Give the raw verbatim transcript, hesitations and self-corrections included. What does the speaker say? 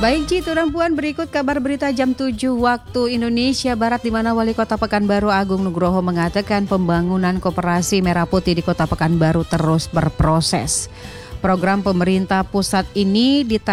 Baik Ji, Tuan Puan, berikut kabar berita jam tujuh waktu Indonesia Barat, di mana Wali Kota Pekanbaru Agung Nugroho mengatakan pembangunan koperasi Merah Putih di Kota Pekanbaru terus berproses. Program pemerintah pusat ini ditargetkan